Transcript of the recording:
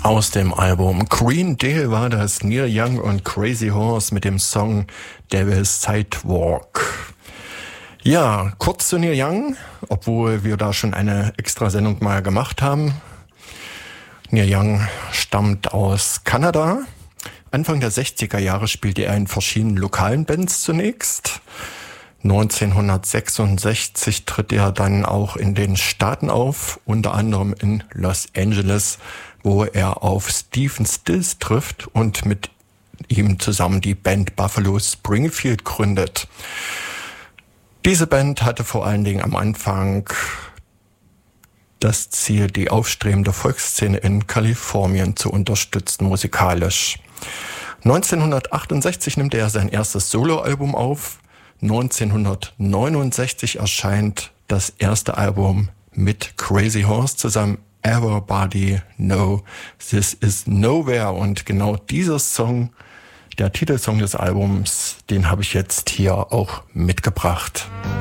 Aus dem Album Green Deal war das Neil Young und Crazy Horse mit dem Song Devil's Sidewalk. Ja, kurz zu Neil Young, obwohl wir da schon eine extra Sendung mal gemacht haben. Neil Young stammt aus Kanada. Anfang der 60er Jahre spielte er in verschiedenen lokalen Bands zunächst. 1966 tritt er dann auch in den Staaten auf, unter anderem in Los Angeles, wo er auf Stephen Stills trifft und mit ihm zusammen die Band Buffalo Springfield gründet. Diese Band hatte vor allen Dingen am Anfang das Ziel, die aufstrebende Volksszene in Kalifornien zu unterstützen musikalisch. 1968 nimmt er sein erstes Soloalbum auf. 1969 erscheint das erste Album mit Crazy Horse zusammen, Everybody Know This Is Nowhere. Und genau dieser Song, der Titelsong des Albums, den habe ich jetzt hier auch mitgebracht.